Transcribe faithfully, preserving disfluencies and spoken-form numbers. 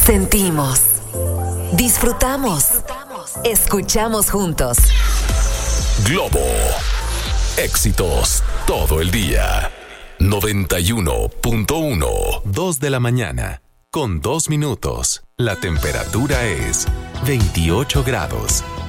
Sentimos, disfrutamos, escuchamos juntos. Globo, éxitos todo el día. noventa y uno punto uno. Dos de la mañana, con dos minutos. La temperatura es veintiocho grados.